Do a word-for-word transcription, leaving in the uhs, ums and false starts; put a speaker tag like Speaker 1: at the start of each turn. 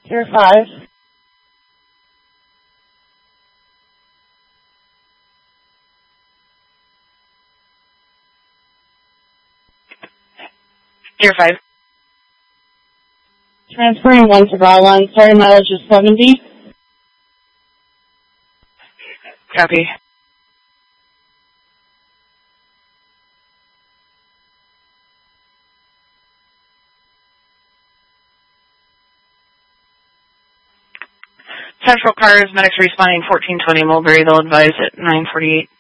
Speaker 1: Tier five.
Speaker 2: Tier five.
Speaker 1: Transferring one to Broadline. Starting mileage is seventy.
Speaker 2: Copy. Central cars, medics responding fourteen twenty Mulberry. They'll advise at nine forty-eight.